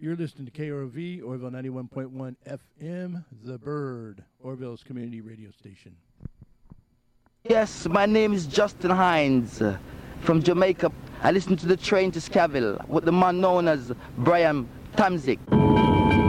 You're listening to KROV, Orville 91.1 FM, The Bird, Orville's community radio station. Yes, my name is Justin Hines from Jamaica. I listen to the train to Scaville with the man known as Brian Tamzik.